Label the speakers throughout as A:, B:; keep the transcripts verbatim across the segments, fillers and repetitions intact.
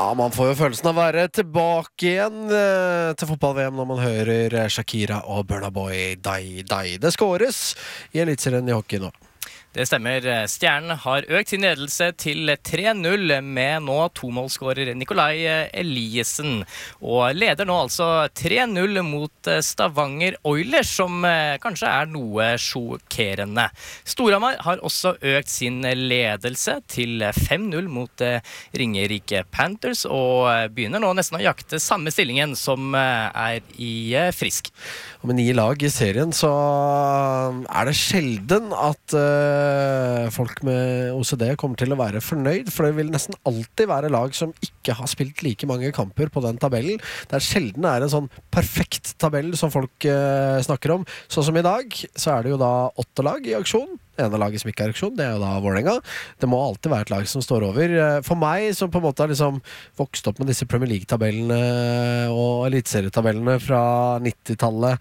A: Ja, man får jo følelsen av å være tilbake igjen eh, til fotball-V M når man hører Shakira og Burna Boy Dai Dai. Det skåres i elitserien i hockey nå.
B: Det stemmer. Stjernen har økt sin ledelse til tre null med nå tomålsskårer Nikolai Eliassen. Og leder nå altså tre null mot Stavanger Oilers, som kanskje er noe sjokkerende. Storhamar har også økt sin ledelse til fem null mot Ringerike Panthers, og begynner nå nesten å jakte samme stillingen som er i Frisk.
A: Og med ni lag i serien så er det sjelden at uh, folk med O C D kommer til å være fornøyd, for det vil nesten alltid være lag som ikke har spilt like mange kamper på den tabellen. Det er sjelden det er en sånn perfekt tabell som folk uh, snakker om. Sånn som i dag, så er det jo da åtte lag i aksjon. Det ene laget som ikke er aksjon, det er jo da Vålerenga. Det må alltid være et lag som står over. For meg, som på en måte har liksom vokst opp med disse Premier League-tabellene og elitserietabellene fra nittitallet,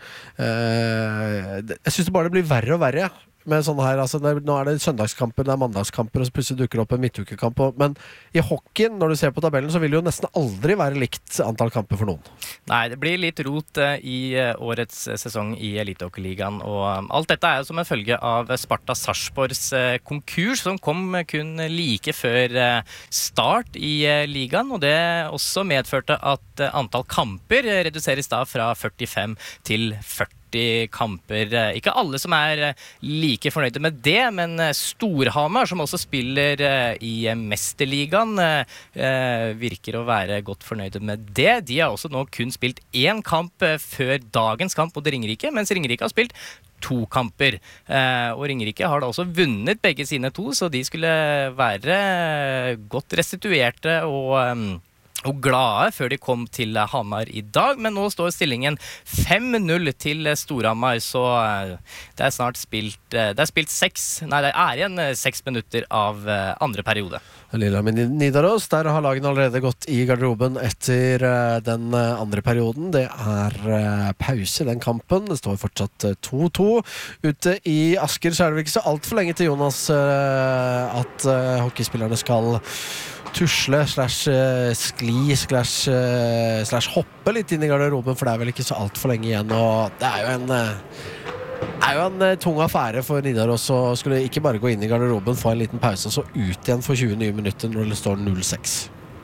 A: eh, jeg synes det bare blir verre og verre med sånne her, altså det, nå er det søndagskamper, det er mandagskamper, og så plutselig dukker det opp en midtukekamp. Men i hockeyen, når du ser på tabellen, så vil det jo nesten aldri være likt antall kamper for noen.
B: Nei, det blir litt rot i årets sesong i Elitehockeyligaen, og alt dette er jo som en følge av Sparta Sarpsborgs konkurs, som kom kun like før start i ligaen, og det også medførte at antall kamper reduseres da fra førtifem til førti kamper. Ikke alle som er like fornøyde med det, men Storhamar, som også spiller i Mesterligaen, virker å være godt fornøyde med det. De har også nå kun spilt én kamp før dagens kamp mot Ringerike, mens Ringerike har spilt to kamper. Og Ringerike har da også vunnet begge sine to, så de skulle være godt restituerte og og glade før de kom til Hamar i dag, men nå står stillingen fem null til Storhamar, så det er snart spilt, det er spilt seks, nei det er igjen seks minutter av andre periode.
A: Lillehammer Nidaros, der har lagene allerede gått i garderoben etter den andre perioden. Det er pause i den kampen, det står fortsatt to to. Ute i Asker så er det ikke så alt for lenge til, Jonas, at hockeyspillerne skal tusle, slash skli, slash, slash hoppe litt inn i garderoben, for det er vel ikke så alt for lenge igjen, og det er jo en det er jo en tung affære for Nidaros å skulle ikke bare gå inn i garderoben, få en liten pause og så ut igjen for tjue nye minutter når det står null seks.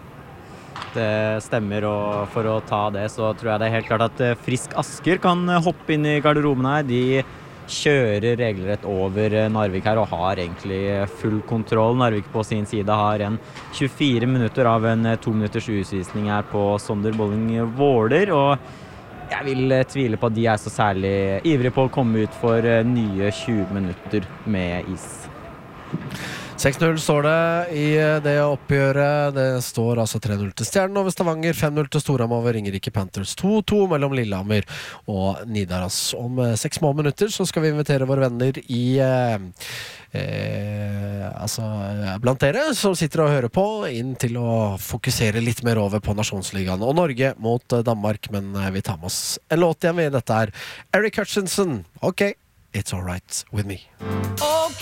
C: Det stemmer, og for å ta det så tror jeg det er helt klart at Frisk Asker kan hoppe inn i garderoben her. De kjører regelrett over Narvik her og har egentlig full kontroll. Narvik på sin side har en tjuefire minutter av en to minutters utvisning her på Sonder Bolling Våler, og jeg vil tvile på at de er så særlig ivrige på å komme ut for nye tjue minutter med is.
A: seks null står det i det oppgjøret. Det står altså tre null til Stjernen over Stavanger, fem null til Storhamar over Ringerike Panthers, to to mellom Lillehammer og Nidaros. Om seks små minutter så skal vi invitere våre venner i eh, eh, altså blant dere som sitter og hører på, inn til å fokusere litt mer over på Nasjonsligaen og Norge mot Danmark, men vi tar med oss en låt igjen. Dette er Eric Hutchinson. Ok, It's All Right With Me.